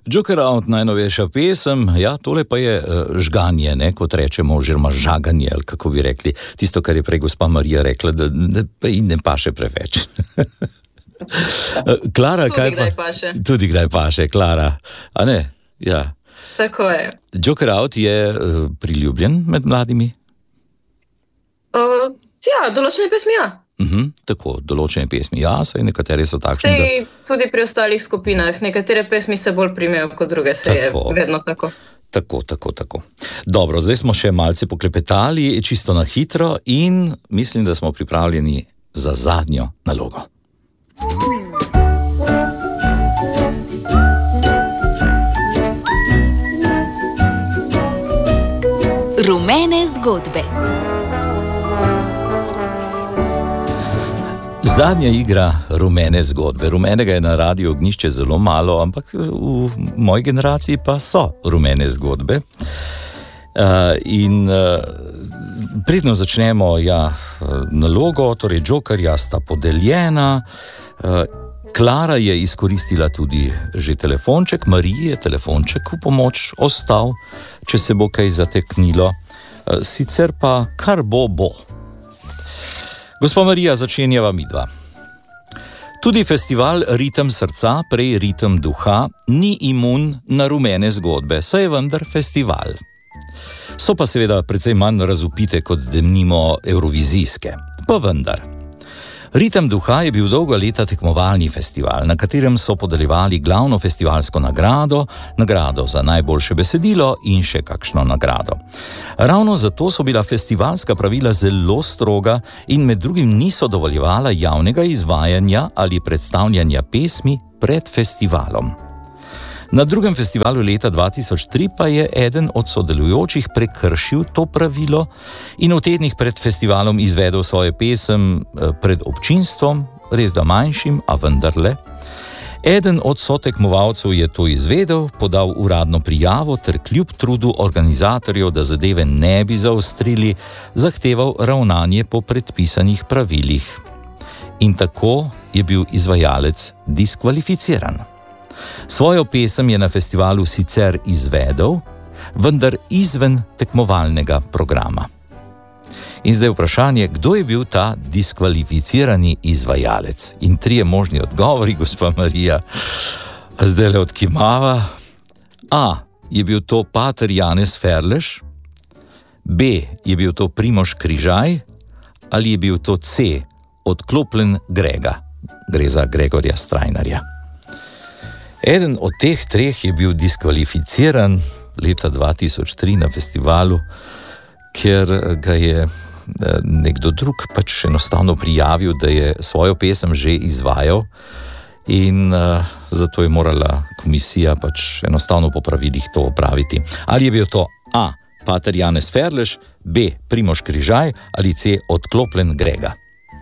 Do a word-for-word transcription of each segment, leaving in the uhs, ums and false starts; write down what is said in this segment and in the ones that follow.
Joker Out, najnovejša pesem, ja, tole pa je uh, žganje, ne, kot rečemo, oziroma žaganje, ali kako bi rekli, tisto, kar je prej gospa Marija rekla, da, da ne paše preveč. Klara, tudi kaj kdaj pa? paše. Tudi kdaj paše, Klara, a ne? Ja. Tako je. Joker Out je uh, priljubljen med mladimi? Uh, ja, določene pesmi, ja. Uh-huh, tako, določene pesmi, ja, saj nekatere so takšne. Sej da... tudi pri ostalih skupinah, nekatere pesmi se bolj primejo kot druge, se je vedno tako. Tako, tako, tako. Dobro, zdaj smo še malce poklepetali, čisto na hitro in mislim, da smo pripravljeni za zadnjo nalogo. Rumene zgodbe. Zadnja igra Rumene zgodbe. Rumenega je na Radiu Ognjišče zelo malo, ampak v moji generaciji pa so rumene zgodbe. Uh, in uh, predno začnemo ja, nalogo, torej Jokerja sta podeljena. Uh, Klara je izkoristila tudi že telefonček, Mariji je telefonček v pomoč ostal, če se bo kaj zateknilo. Uh, sicer pa kar bo, bo. Gospa Marija, začenjava midva. Tudi festival Ritem srca, prej Ritem duha, ni imun na rumene zgodbe, saj je vendar festival. So pa seveda precej manj razvpite kot denimo evrovizijske, pa vendar. Ritem duha je bil dolga leta tekmovalni festival, na katerem so podeljevali glavno festivalsko nagrado, nagrado za najboljše besedilo in še kakšno nagrado. Ravno zato so bila festivalska pravila zelo stroga in med drugim niso dovoljevala javnega izvajanja ali predstavljanja pesmi pred festivalom. Na drugem festivalu leta dva tisoč tri pa je eden od sodelujočih prekršil to pravilo in v tednih pred festivalom izvedel svojo pesem pred občinstvom, res da manjšim, a vendarle. Eden od sotekmovalcev je to izvedel, podal uradno prijavo ter kljub trudu organizatorjev, da zadeve ne bi zaostrili, zahteval ravnanje po predpisanih pravilih. In tako je bil izvajalec diskvalificiran. Svojo pesem je na festivalu sicer izvedel, vendar izven tekmovalnega programa. In zdaj vprašanje, kdo je bil ta diskvalificirani izvajalec? In trije možni odgovori, gospa Marija, zdaj le odkimava. A. Je bil to pater Janez Ferlež, B. Je bil to Primož Križaj, ali je bil to C. Odklopljen Grega. Gre za Gregorja Strajnarja. Eden od teh treh je bil diskvalificiran leta dva tisoč tri na festivalu, ker ga je nekdo drug pač enostavno prijavil, da je svojo pesem že izvajal in uh, zato je morala komisija pač enostavno po pravilih to opraviti. Ali je bil to A. pater Janez Ferlež, B. Primož Križaj ali C. Odklopljen Grega?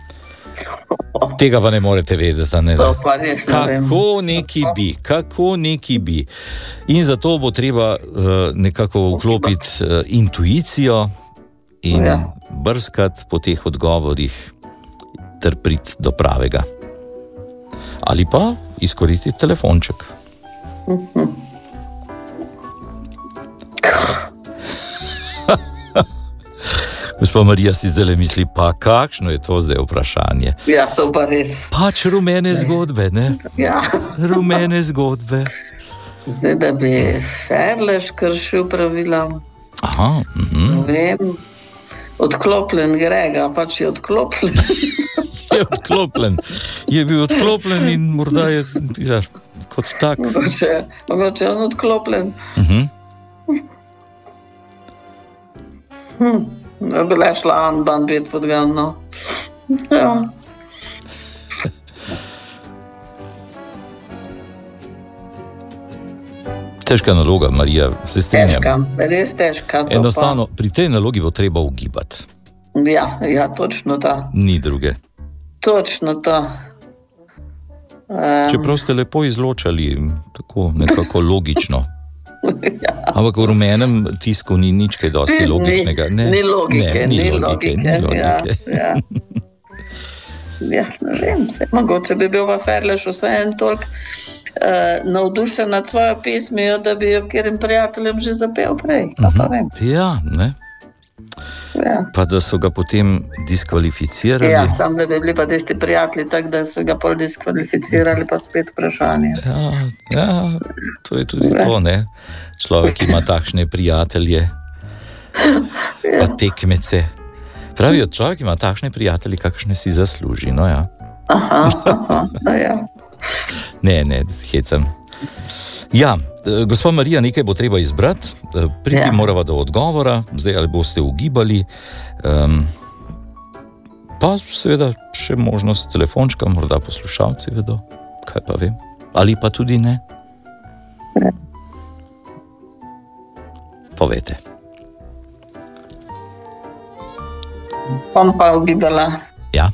Tega pa ne morete vedeti, ne? Kako neki bi, kako neki bi. In zato bo treba uh, nekako vklopiti uh, intuicijo in ja. brskati po teh odgovorih ter priti do pravega. Ali pa izkoristiti telefonček. Gospa Marija si zdaj le misli, pa kakšno je to zdaj vprašanje? Ja, to pa res. Pač rumene zgodbe, ne? Ja. Rumene zgodbe. Zdaj, da bi Ferlež kršil pravila. Aha, mhm. Ne vem. Odklopljen Grega, pač je odklopljen. Je odklopljen. Je bil odklopljen in morda je ja, kot tak. Mogoče, mogoče je on odklopljen. Mhm. Hm. Ne bi le šla Anban biti podgano. Ja. Težka naloga, Marija, se strinjam. Težka, res težka. Enostavno, pri tej nalogi bo treba ugibati. Ja, ja, točno to. Ni druge. Točno to. Um... Čeprav ste lepo izločali, tako nekako logično. Ja. Ampak v rumenem tisku ni nič kaj dosti logičnega. Ne, ni logike, ne, ni, ni logike, logike. ni logike. Ja, ja. Ja, ne vem, se, mogoče bi bil v Ferlež vse en toliko navdušen nad svojo pesmijo, da bi jo kjerim prijateljem že zapel prej. Pa vem. Ja, ne? Ja. Pa da so ga potem diskvalificirali. Ja, sam da bi bili pa tisti prijatelji, tako da so ga pol diskvalificirali, pa spet vprašanje. Ja, ja, to je tudi ja. to, ne? Človek ima takšne prijatelje, ja. pa tekmece. Pravijo, človek ima takšne prijatelje, kakšne si zasluži, no ja. Aha, aha, ja. Ne, ne, hecam. Ja, gospa Marija, nekaj bo treba izbrati, priti ja. morava do odgovora, zdaj ali boste ugibali, um, pa seveda še možnost telefončka, morda poslušalci vedo, kaj pa vem, ali pa tudi ne. Ja. Povejte. Bom pa ugibala. Ja.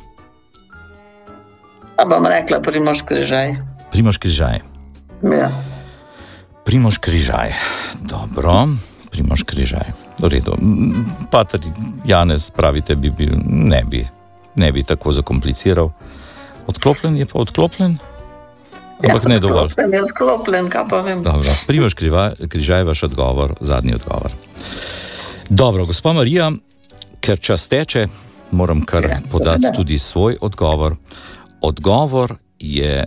Pa bom rekla Primož Križaj. Primož Križaj. Ja. Primož Križaj. Dobro, Primož Križaj. V redu. Pater Janez, pravite, bi bil, ne bi, ne bi tako zakompliciral. Odklopljen je pa odklopljen? Ampak ja, ne dovolj. Odklopljen je odklopljen, kaj pa vem. Dobro, Primož Križaj, vaš odgovor, zadnji odgovor. Dobro, gospa Marija, ker čas teče, moram kar ja, podati tudi svoj odgovor. Odgovor je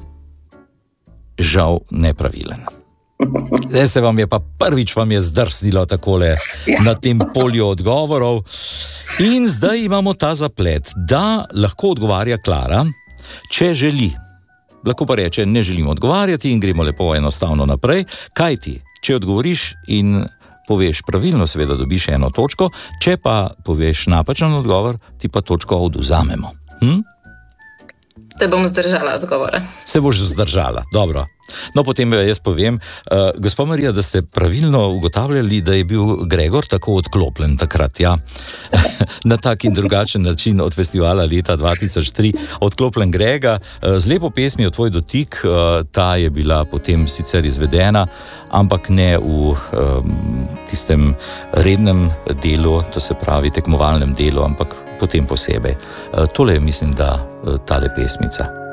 žal nepravilen. Zdaj se vam je pa prvič vam je zdrsnilo takole ja. na tem polju odgovorov in zdaj imamo ta zaplet, da lahko odgovarja Klara, če želi. Lahko pa reče, ne želim odgovarjati in gremo lepo enostavno naprej. Kaj ti, če odgovoriš in poveš pravilno, seveda dobiš eno točko, če pa poveš napačen odgovor, ti pa točko odvzamemo. Hm? Te bom zdržala odgovora. Se boš zdržala, dobro. No, potem jaz povem, uh, gospa Marija, da ste pravilno ugotavljali, da je bil Gregor tako odklopljen takrat, ja. Na tak in drugačen način od festivala leta dva tisoč tri. Odklopljen Grega, uh, z lepo pesmijo Tvoj dotik, uh, ta je bila potem sicer izvedena, ampak ne v um, tistem rednem delu, to se pravi tekmovalnem delu, ampak potem posebej. Uh, tole je, mislim, da uh, tale pesmica.